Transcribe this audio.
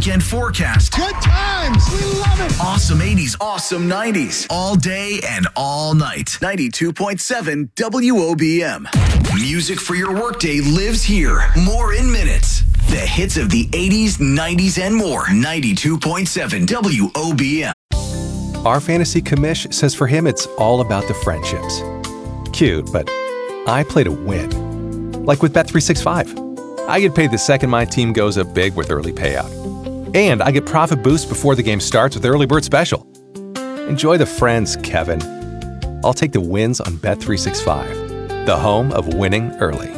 weekend forecast. Good times. We love it. Awesome 80s, awesome 90s. All day and all night. 92.7 WOBM. Music for your workday lives here. More in minutes. The hits of the 80s, 90s, and more. 92.7 WOBM. Our fantasy commish says for him it's all about the friendships. Cute, but I play to win. Like with Bet365. I get paid the second my team goes up big with early payout. And I get profit boost before the game starts with Early Bird Special. Enjoy the friends, Kevin. I'll take the wins on Bet365, the home of winning early.